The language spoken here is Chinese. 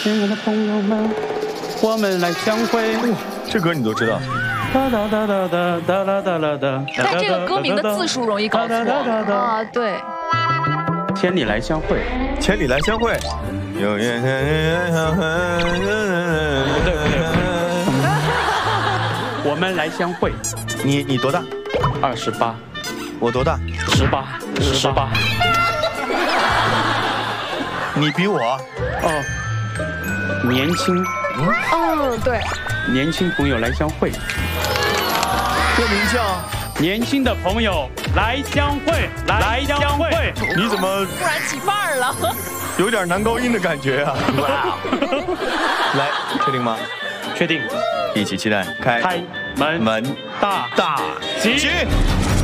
亲爱的朋友们，我们来相会。 这歌你都知道？ 哒哒哒哒哒哒哒哒哒哒。 但这个歌名的字数容易搞错啊。对。 千里来相会， 千里来相会，有缘相会。 不对。我们来相会。 你多大 ？28。 我多大 ？18。 你比我哦年轻。 哦，对。 年轻朋友来相会。 歌名叫年轻的朋友来相会，来相会。 你怎么突然起范儿了？ 有点男高音的感觉啊！ 哇！ 来，确定吗？ 确定。 一起期待开门大吉。